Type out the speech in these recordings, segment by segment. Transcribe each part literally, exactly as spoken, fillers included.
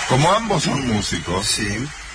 como ambos son músicos, sí,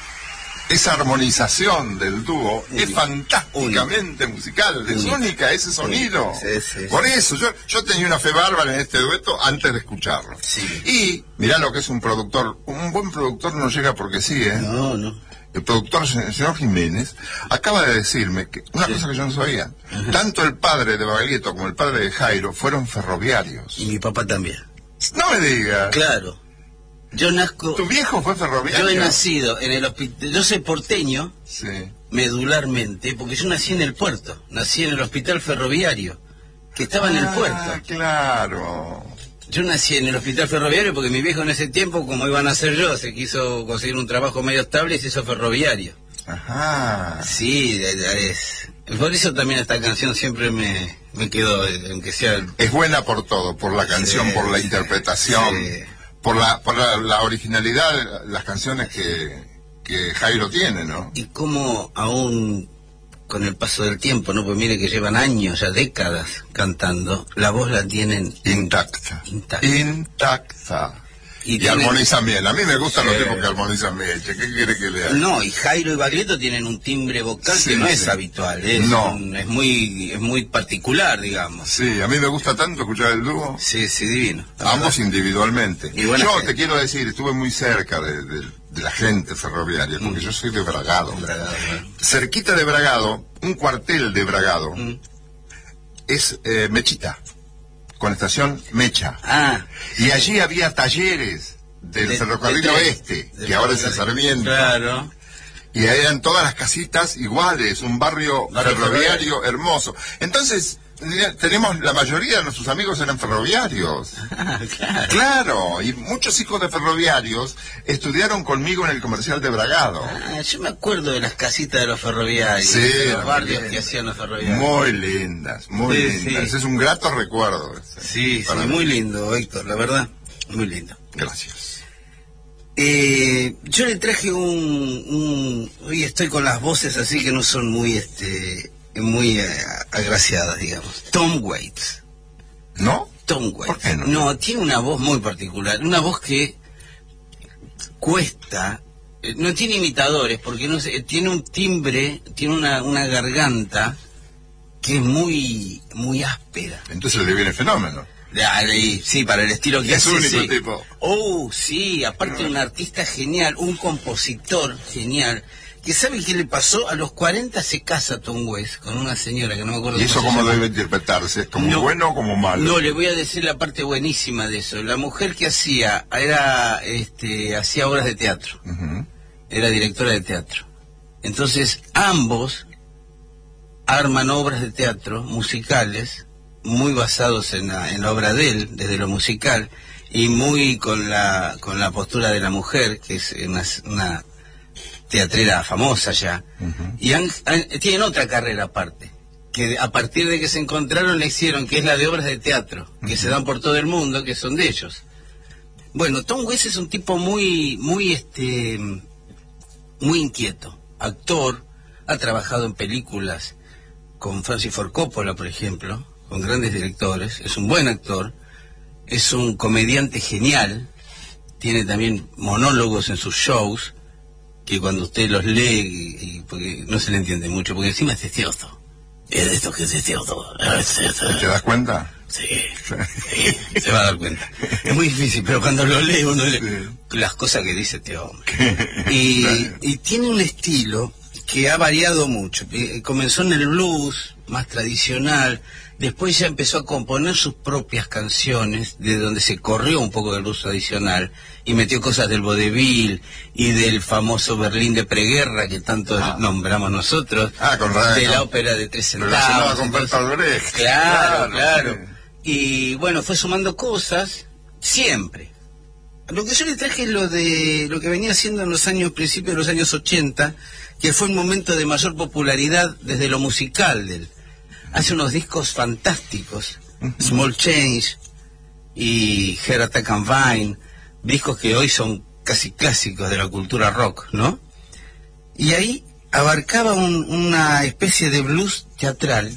esa armonización del dúo única, es fantásticamente única. musical, es única, única ese sonido. Sí, sí, sí, Por sí. eso, yo, yo tenía una fe bárbara en este dueto antes de escucharlo. Sí. Y mirá lo que es un productor, un buen productor no llega porque sí, ¿eh? No, no. El productor, el señor Jiménez, acaba de decirme que una sí. cosa que yo no sabía. Ajá. Tanto el padre de Baglietto como el padre de Jairo fueron ferroviarios. Y mi papá también. No me digas. Claro. Yo nazco... ¿Tu viejo fue ferroviario? Yo he nacido en el hospital... Yo soy porteño, sí. medularmente, porque yo nací en el puerto. Nací en el hospital ferroviario, que estaba en ah, el puerto. Claro. Yo nací en el hospital ferroviario porque mi viejo en ese tiempo, como iban a ser yo, se quiso conseguir un trabajo medio estable y se hizo ferroviario. Ajá. Sí, es... Por eso también esta canción siempre me, me quedó, aunque sea... Es buena por todo, por la canción, sí, por la interpretación, sí. por la por la, la originalidad de las canciones que, que Jairo tiene, ¿no? Y cómo aún con el paso del tiempo, ¿no? Pues mire que llevan años, ya décadas cantando, la voz la tienen intacta. Intacta. Intacta. Y, y tienen... armonizan bien. A mí me gustan sí. los tipos que armonizan bien. ¿Qué quiere que lea? No, y Jairo y Baglietto tienen un timbre vocal sí, que no sí. es habitual. Es, no. un, es muy es muy particular, digamos. Sí, a mí me gusta tanto escuchar el dúo. Sí, sí, divino. Ambos individualmente. Y yo gente. te quiero decir, estuve muy cerca de, de, de la gente ferroviaria, porque mm. yo soy de Bragado. Bragado bueno. Cerquita de Bragado, un cuartel de Bragado, mm. es eh, Mechita. Con estación Mecha. Ah. Y allí había talleres del de, ferrocarril de, oeste, de, que ahora es el Sarmiento. Claro. Y ahí eran todas las casitas iguales, un barrio, barrio ferroviario, ferroviario hermoso. Entonces, tenemos, la mayoría de nuestros amigos eran ferroviarios. Ah, claro. Claro, y muchos hijos de ferroviarios estudiaron conmigo en el comercial de Bragado. Ah, yo me acuerdo de las casitas de los ferroviarios, sí, de los barrios lindas. Que hacían los ferroviarios. Muy lindas, muy sí, lindas. Sí. Es un grato recuerdo. Ese, sí, sí, mí. Muy lindo, Héctor, la verdad, muy lindo. Gracias. Eh, yo le traje un, un... Hoy estoy con las voces así que no son muy, este... muy eh, agraciadas, digamos. Tom Waits. ¿No? Tom Waits. ¿Por qué no? No, tiene una voz muy particular, una voz que cuesta, eh, no tiene imitadores, porque no sé, tiene un timbre, tiene una, una garganta que es muy, muy áspera. Entonces le viene fenómeno. Sí, para el estilo que es hace. Es único sí. tipo. Oh, sí, aparte no. un artista genial, un compositor genial. Que sabe qué le pasó, a los cuarenta se casa Tom Waits con una señora que no me acuerdo. ¿Y eso cómo debe interpretarse? ¿Como no, bueno o como malo? No, le voy a decir la parte buenísima de eso. La mujer que hacía, era, este, hacía obras de teatro. Uh-huh. Era directora de teatro. Entonces, ambos arman obras de teatro musicales, muy basados en la, en la obra de él, desde lo musical, y muy con la, con la postura de la mujer, que es una, una teatrera famosa ya, uh-huh. y han, han, tienen otra carrera aparte, que a partir de que se encontraron le hicieron, que es la de obras de teatro, uh-huh. que se dan por todo el mundo, que son de ellos. Bueno, Tom Waits es un tipo muy, muy, este, muy inquieto, actor, ha trabajado en películas con Francis Ford Coppola, por ejemplo, con grandes directores, es un buen actor, es un comediante genial, tiene también monólogos en sus shows, que cuando usted los lee, y, y porque no se le entiende mucho, porque encima es testioso. Es de esto que es testioso. ¿Te das cuenta? Sí, sí, se va a dar cuenta. Es muy difícil, pero cuando lo lee uno sí. le, las cosas que dice este hombre. Y, y tiene un estilo que ha variado mucho. Comenzó en el blues, más tradicional, después ya empezó a componer sus propias canciones, de donde se corrió un poco del blues tradicional, y metió cosas del vodevil y del famoso Berlín de preguerra que tanto ah. nombramos nosotros, ah, con de con, la ópera de tres centavos. Relacionada con Bertolt Brecht. Claro, claro. Sí. Y bueno, fue sumando cosas, siempre. Lo que yo le traje es lo de lo que venía haciendo en los años, principios de los años ochenta, que fue un momento de mayor popularidad desde lo musical de él. Hace unos discos fantásticos, uh-huh. Small Change y Heart Attack and Vine, discos que hoy son casi clásicos de la cultura rock, ¿no? Y ahí abarcaba un, una especie de blues teatral,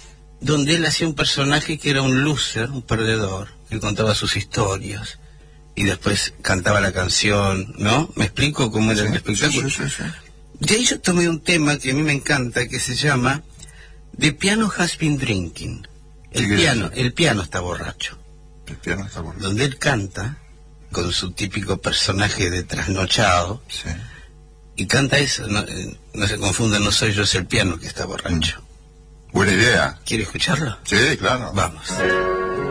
donde él hacía un personaje que era un loser, un perdedor, que contaba sus historias, y después cantaba la canción, ¿no? ¿Me explico cómo era Sí, el espectáculo? sí, sí, sí, sí. De ahí yo tomé un tema que a mí me encanta, que se llama The Piano Has Been Drinking. El ¿Qué piano, quiere el piano está borracho. El piano está borracho. Donde él canta con su típico personaje de trasnochado, Sí. y canta eso, no, eh, no se confundan, no soy yo, es el piano que está borracho. Buena idea. ¿Quiere escucharlo? Sí, claro. Vamos.